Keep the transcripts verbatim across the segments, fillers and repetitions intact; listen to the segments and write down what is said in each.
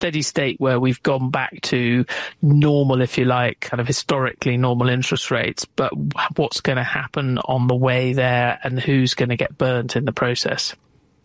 steady state where we've gone back to normal, if you like, kind of historically normal interest rates, but what's going to happen on the way there and who's going to get burnt in the process?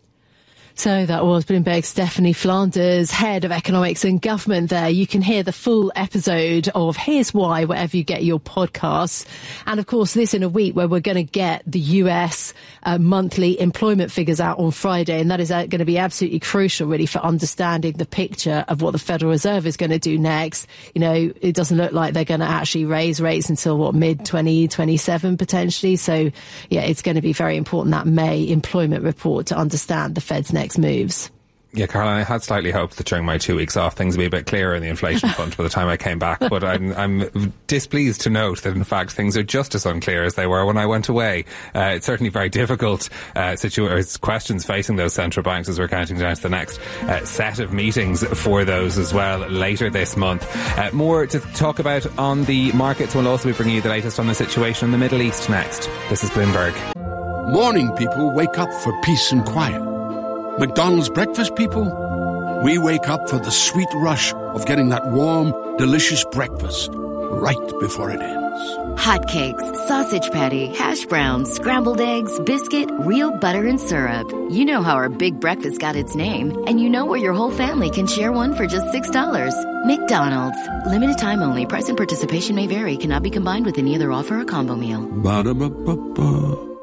So that was Bloomberg's Stephanie Flanders, Head of Economics and Government there. You can hear the full episode of Here's Why wherever you get your podcasts. And of course, this in a week where we're going to get the U S uh, monthly employment figures out on Friday. And that is uh, going to be absolutely crucial, really, for understanding the picture of what the Federal Reserve is going to do next. You know, it doesn't look like they're going to actually raise rates until, what, mid twenty twenty-seven potentially. So, yeah, it's going to be very important, that May employment report, to understand the Fed's next moves. Yeah, Caroline, I had slightly hoped that during my two weeks off things would be a bit clearer in the inflation front by the time I came back, but I'm, I'm displeased to note that in fact things are just as unclear as they were when I went away. Uh, it's certainly very difficult uh, situ- questions facing those central banks as we're counting down to the next uh, set of meetings for those as well later this month. Uh, more to talk about on the markets. We'll also be bringing you the latest on the situation in the Middle East next. This is Bloomberg. Morning people wake up for peace and quiet. McDonald's breakfast people, we wake up for the sweet rush of getting that warm, delicious breakfast right before it ends. Hotcakes, sausage patty, hash browns, scrambled eggs, biscuit, real butter and syrup. You know how our big breakfast got its name, and you know where your whole family can share one for just six dollars. McDonald's. Limited time only. Price and participation may vary. Cannot be combined with any other offer or combo meal. Ba-da-ba-ba-ba.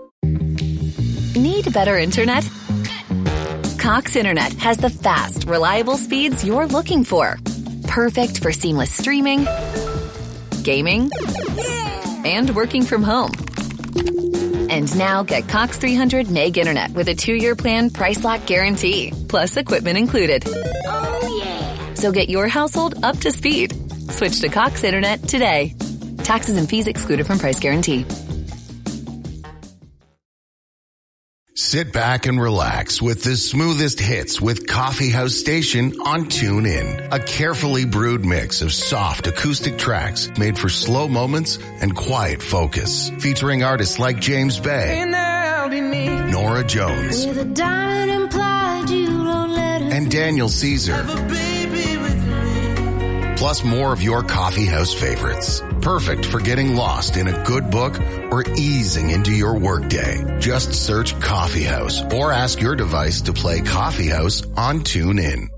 Need better internet? Cox Internet has the fast, reliable speeds you're looking for. Perfect for seamless streaming, gaming, and working from home. And now get Cox three hundred meg internet with a two-year plan, price lock guarantee, plus equipment included. Oh, yeah. So get your household up to speed. Switch to Cox Internet today. Taxes and fees excluded from price guarantee. Sit back and relax with the smoothest hits with Coffee House Station on TuneIn. A carefully brewed mix of soft acoustic tracks made for slow moments and quiet focus. Featuring artists like James Bay, Nora Jones, and Daniel Caesar. Plus more of your coffee house favorites. Perfect for getting lost in a good book or easing into your workday. Just search Coffee House or ask your device to play Coffee House on TuneIn.